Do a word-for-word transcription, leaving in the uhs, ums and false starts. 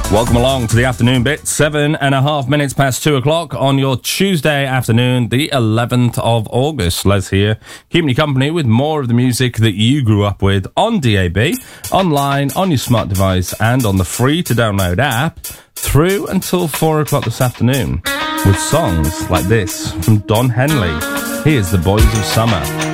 Welcome along to the afternoon bit, seven and a half minutes past two o'clock on your Tuesday afternoon, the eleventh of August. Les here, keeping you company with more of the music that you grew up with on D A B, online, on your smart device, and on the free-to-download app through until four o'clock this afternoon with songs like this from Don Henley. Here's The Boys of Summer.